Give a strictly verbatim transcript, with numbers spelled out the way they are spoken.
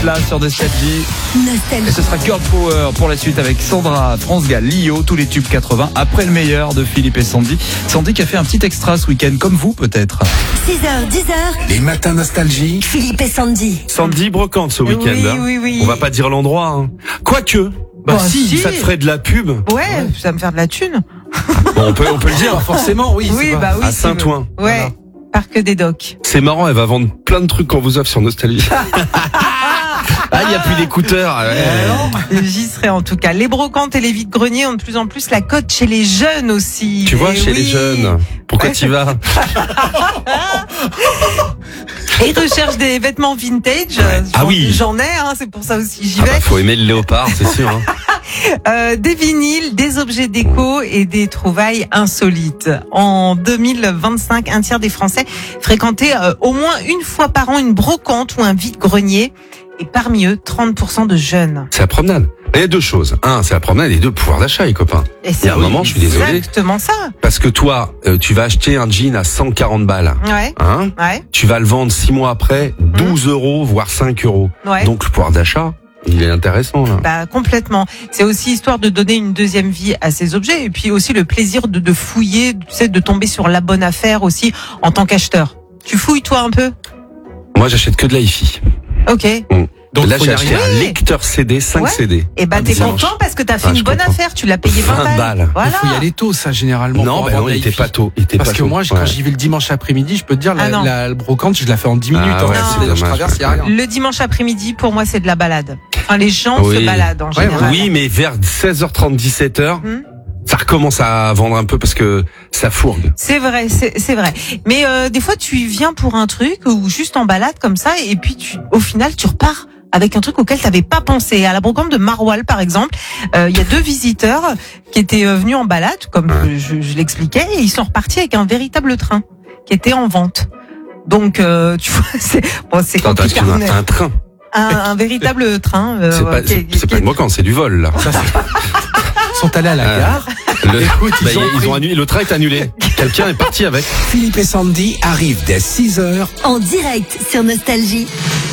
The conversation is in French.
Là sur Nostalgie. Nostalgie. Et ce sera Girl Power pour la suite avec Sandra, France Gall, Lio, tous les tubes quatre-vingts. Après le meilleur de Philippe et Sandy. Sandy qui a fait un petit extra ce week-end, comme vous peut-être. six heures, dix heures. Les matins Nostalgie. Philippe et Sandy. Sandy brocante ce week-end. Oui, hein. oui, oui. On va pas dire l'endroit. Hein. Quoique, bah Bah, si, si. ça te ferait de la pub. Ouais, ça va me faire de la thune. Bon, on peut, on peut le dire. Forcément, oui. Oui, c'est bah oui. À si Saint-Ouen. vous- Ouais. Parc des Docks. C'est marrant, elle va vendre plein de trucs qu'on vous offre sur Nostalgie. Ah, il n'y a plus d'écouteurs. Ouais. J'y serai en tout cas. Les brocantes et les vides-greniers ont de plus en plus la cote chez les jeunes aussi. Tu vois, Eh chez oui. les jeunes. Pourquoi Ouais. t'y vas? Et ils recherchent des vêtements vintage. Ouais. Ah J'en- oui. J'en ai, hein, c'est pour ça aussi j'y Ah vais. bah, faut aimer le léopard, c'est sûr. Hein. Euh, des vinyles, des objets déco et des trouvailles insolites. En deux mille vingt-cinq, un tiers des Français fréquentaient euh, au moins une fois par an une brocante ou un vide-grenier. Et parmi eux, trente pour cent de jeunes. C'est la promenade. Il y a deux choses. Un, c'est la promenade et deux, le pouvoir d'achat, les copains. Et Il y a un moment, je suis désolé. exactement ça. Parce que toi, euh, tu vas acheter un jean à cent quarante balles. Ouais, Hein? ouais, Tu vas le vendre six mois après, douze euros, voire cinq euros. ouais. Donc, le pouvoir d'achat, il est intéressant, là. Bah, complètement. C'est aussi histoire de donner une deuxième vie à ces objets et puis aussi le plaisir de, de fouiller, tu sais, de tomber sur la bonne affaire aussi en tant qu'acheteur. Tu fouilles toi un peu? Moi, j'achète que de la hi-fi. Ok. Donc, Là, faut y j'ai acheté arriver. un lecteur C D, cinq Ouais. C D. Et bah, Un t'es dimanche. content parce que t'as fait Ah, une je bonne comprends. affaire. Tu l'as payé vingt, vingt balles. Voilà. Il faut y aller tôt, ça, généralement. Non, pour ben avoir non, de la il était hi-fi. pas tôt. Il était Parce pas que tôt. moi, je- Ouais. quand j'y vais le dimanche après-midi, je peux te dire, la, Ah non. la brocante, je la fais en dix minutes. Ah ouais, hein. c'est Je dommage. traverse, il y a rien. Le dimanche après-midi, pour moi, c'est de la balade. Enfin, les gens Oui. se baladent en Ouais, général. Oui, mais vers seize heures trente, dix-sept heures, Hmm. ça recommence à vendre un peu parce que ça fourgue. C'est vrai, c'est c'est vrai. Mais euh, des fois, tu y viens pour un truc ou juste en balade comme ça, et puis tu, au final, tu repars avec un truc auquel tu n'avais pas pensé. À la brocante de Marwal, par exemple, euh, il y a deux visiteurs qui étaient euh, venus en balade, comme Ouais. je, je l'expliquais, et ils sont repartis avec un véritable train qui était en vente. Donc, euh, tu vois, c'est bon, c'est Attends, compliqué. excuse-moi, un train. Un, un véritable train. euh, C'est pas, qui- c'est, qui- c'est pas qui- une brocante, c'est du vol, là. Ça, c'est- Ils sont allés à la Ah. gare. Le, Écoute, ils bah, ont ils pris- ont annulé, le train est annulé. Quelqu'un est parti avec. Philippe et Sandy arrivent dès six heures. En direct sur Nostalgie.